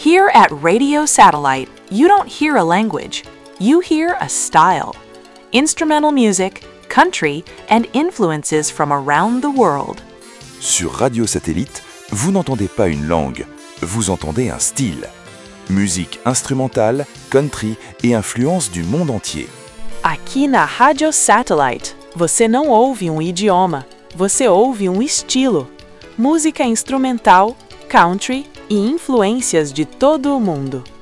Here at Radio Satellite, you don't hear a language, you hear a style. Instrumental music, country, and influences from around the world. Sur Radio Satellite, vous n'entendez pas une langue, vous entendez un style. Musique instrumentale, country et influences du monde entier. Aqui na Rádio Satellite, você não ouve um idioma, você ouve um estilo. Música instrumental, country e influências de todo o mundo.